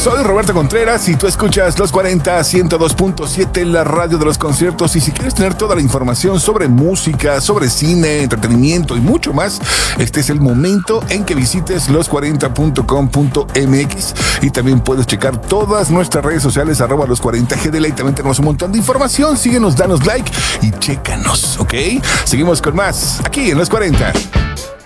Soy Roberto Contreras y tú escuchas Los 40 102.7, la radio de los conciertos. Y si quieres tener toda la información sobre música, sobre cine, entretenimiento y mucho más, este es el momento en que visites los40.com.mx y también puedes checar todas nuestras redes sociales, @los40gdl, y también tenemos un montón de información. Síguenos, danos like y chécanos, ¿ok? Seguimos con más aquí en Los 40.